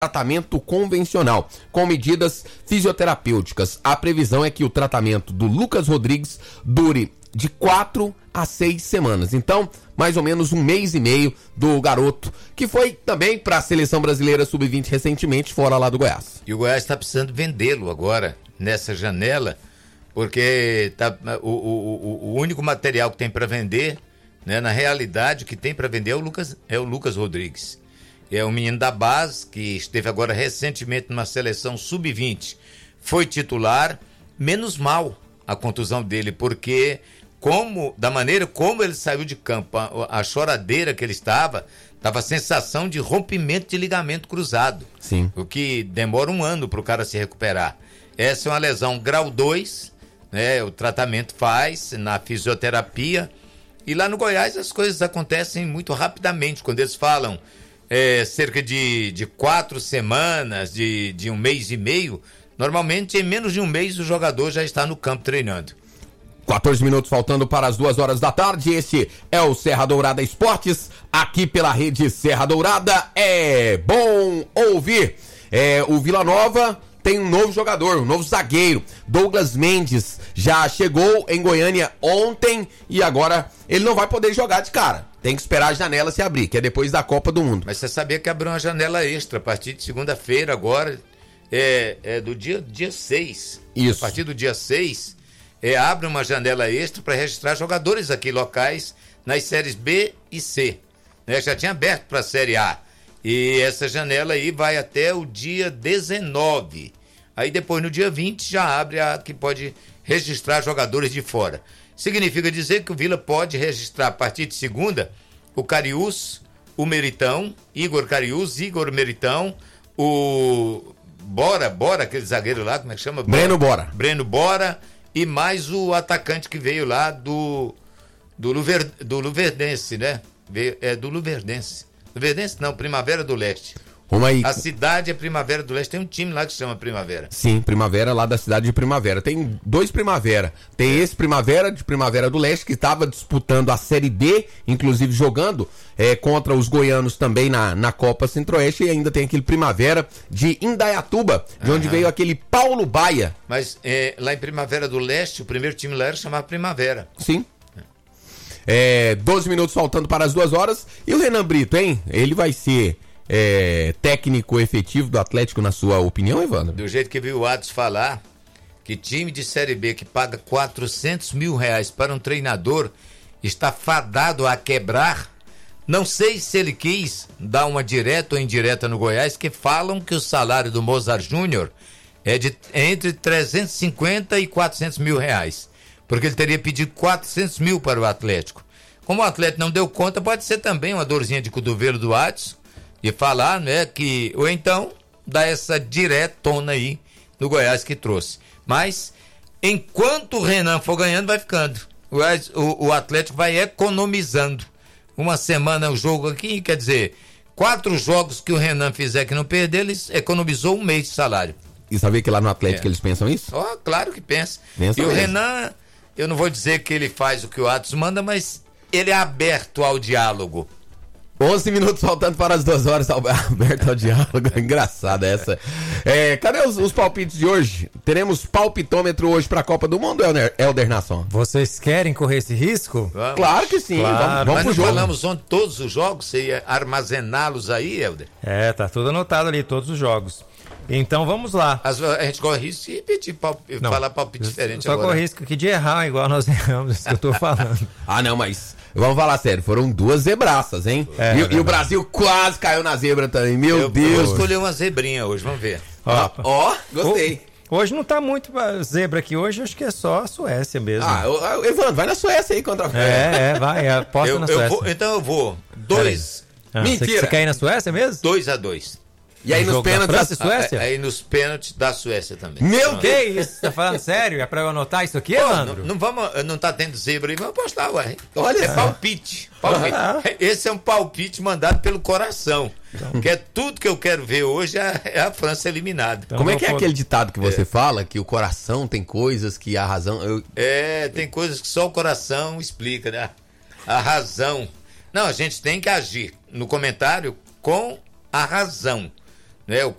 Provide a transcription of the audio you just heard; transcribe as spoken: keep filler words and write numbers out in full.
tratamento convencional, com medidas fisioterapêuticas. A previsão é que o tratamento do Lucas Rodrigues dure de quatro a seis semanas. Então, mais ou menos um mês e meio do garoto, que foi também para a Seleção Brasileira sub vinte recentemente, fora lá do Goiás. E o Goiás está precisando vendê-lo agora, nessa janela, porque tá, o, o, o único material que tem para vender, né, na realidade, que tem para vender é o Lucas, é o Lucas Rodrigues. É um menino da base que esteve agora recentemente numa seleção sub vinte. Foi titular, menos mal a contusão dele, porque como, da maneira como ele saiu de campo, a, a choradeira que ele estava, estava a sensação de rompimento de ligamento cruzado. Sim. O que demora um ano para o cara se recuperar. Essa é uma lesão grau dois, né? O tratamento faz na fisioterapia. E lá no Goiás as coisas acontecem muito rapidamente. Quando eles falam é, cerca de, de quatro semanas, de, de um mês e meio, normalmente em menos de um mês o jogador já está no campo treinando. quatorze minutos faltando para as duas horas da tarde. Esse é o Serra Dourada Esportes, aqui pela rede Serra Dourada. É bom ouvir. É, o Vila Nova tem um novo jogador, um novo zagueiro. Douglas Mendes já chegou em Goiânia ontem e agora ele não vai poder jogar de cara. Tem que esperar a janela se abrir, que é depois da Copa do Mundo. Mas você sabia que abriu uma janela extra a partir de segunda-feira agora, é, é do dia, dia seis. Isso. A partir do dia seis, é, abre uma janela extra para registrar jogadores aqui locais nas séries B e C. Né? Já tinha aberto para a Série A. E essa janela aí vai até o dia dezenove. Aí depois, no dia vinte, já abre a que pode registrar jogadores de fora. Significa dizer que o Vila pode registrar a partir de segunda o Cariús, o Meritão, Igor Cariús, Igor Meritão, o Bora, Bora, aquele zagueiro lá, como é que chama? Breno Bora. Breno Bora e mais o atacante que veio lá do do, Luver, do Luverdense, né? Veio, é do Luverdense. Luverdense não, Primavera do Leste. Vamos aí. A cidade é Primavera do Leste, tem um time lá que se chama Primavera. Sim, Primavera lá da cidade de Primavera. Tem dois Primavera. Tem esse Primavera de Primavera do Leste que estava disputando a Série B, inclusive jogando é, contra os goianos também na, na Copa Centro-Oeste, e ainda tem aquele Primavera de Indaiatuba, de Aham. onde veio aquele Paulo Baia. Mas é, lá em Primavera do Leste, o primeiro time lá era chamado Primavera. Sim. É, doze minutos faltando para as duas horas. E o Renan Brito, hein? Ele vai ser é, técnico efetivo do Atlético, na sua opinião, Evandro? Do jeito que viu o Atos falar, que time de Série B que paga quatrocentos mil reais para um treinador está fadado a quebrar. Não sei se ele quis dar uma direta ou indireta no Goiás, que falam que o salário do Mozart Júnior é de entre trezentos e cinquenta e quatrocentos mil reais. Porque ele teria pedido quatrocentos mil para o Atlético. Como o Atlético não deu conta, pode ser também uma dorzinha de cotovelo do Adson e falar, né, que, ou então, dar essa diretona aí no Goiás que trouxe. Mas, enquanto o Renan for ganhando, vai ficando. O, o, o Atlético vai economizando. Uma semana o jogo aqui, quer dizer, quatro jogos que o Renan fizer que não perder, ele economizou um mês de salário. E sabia que lá no Atlético é. eles pensam isso? Oh, claro que pensa. pensa e mesmo. O Renan... Eu não vou dizer que ele faz o que o Atos manda, mas ele é aberto ao diálogo. onze minutos faltando para as duas horas, aberto ao diálogo. Engraçada essa. É, cadê os, os palpites de hoje? Teremos palpitômetro hoje para a Copa do Mundo, Helder, Helder Nasson? Vocês querem correr esse risco? Vamos. Claro que sim. Claro. Vamos, vamos mas pro não jogo. falamos ontem todos os jogos, você ia armazená-los aí, Helder? É, tá tudo anotado ali, todos os jogos. Então vamos lá. As, a gente corre risco de repetir, palpite, falar palpite diferente só agora. Só corre risco aqui de errar, igual nós erramos, isso que eu tô falando. Ah, não, mas vamos falar sério, foram duas zebraças, hein? É, e, é e o Brasil quase caiu na zebra também, meu eu, Deus. Eu vou escolher uma zebrinha hoje, vamos ver. Ó, ó, gostei. Hoje não tá muito zebra aqui, hoje acho que é só a Suécia mesmo. Ah, o, Evandro, vai na Suécia aí contra a França. É, é, vai, aposta eu, na eu Suécia. Vou, então eu vou, dois. Ah, Mentira. Você quer ir na Suécia mesmo? Dois a dois. E aí no nos pênaltis... França e Suécia? Aí nos pênaltis da Suécia também. Meu Que Deus! isso? Você tá falando sério? É pra eu anotar isso aqui, Pô, Evandro? não, não vamos, não tá tendo zebra aí, vamos apostar, ué. Olha é só. palpite. palpite. Ah. Esse é um palpite mandado pelo coração. Então. Que é tudo que eu quero ver hoje é, é a França eliminada. Então, como é que é pôr... aquele ditado que você é. fala, que o coração tem coisas que a razão... Eu... É, tem coisas que só o coração explica, né? A razão. Não, a gente tem que agir no comentário com a razão. né? O